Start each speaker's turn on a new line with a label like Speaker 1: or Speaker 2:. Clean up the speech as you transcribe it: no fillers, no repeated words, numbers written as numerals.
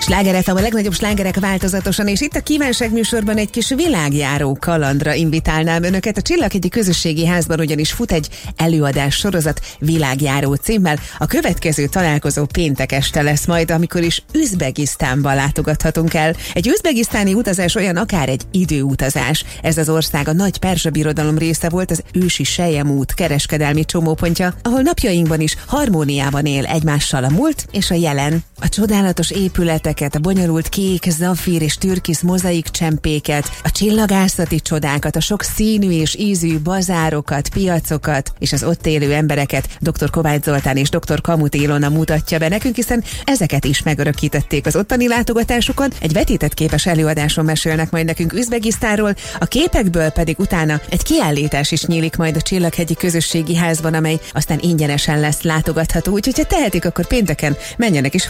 Speaker 1: Sláger FM, a legnagyobb slágerek változatosan, és itt a Kívánság műsorban egy kis világjáró kalandra invitálnám önöket. A Csillaghegyi Közösségi Házban ugyanis fut egy előadás sorozat Világjáró címmel. A következő találkozó péntek este lesz majd, amikor is Üzbegisztánba látogathatunk el. Egy üzbegisztáni utazás olyan akár egy időutazás. Ez az ország a nagy perzsa birodalom része volt, az ősi Selyemút kereskedelmi csomópontja, ahol napjainkban is harmóniában él egymással a múlt és a jelen. A csodálatos épületeket, a bonyolult kék, zafír és türkisz mozaik csempéket, a csillagászati csodákat, a sok színű és ízű bazárokat, piacokat és az ott élő embereket dr. Kovács Zoltán és dr. Kamuth Ilona mutatja be nekünk, hiszen ezeket is megörökítették az ottani látogatásukon. Egy vetített képes előadáson mesélnek majd nekünk Üzbegisztánról, a képekből pedig utána egy kiállítás is nyílik majd a Csillaghegyi Közösségi Házban, amely aztán ingyenesen lesz látogatható, úgyhogy ha tehetik, akkor pénteken menjenek is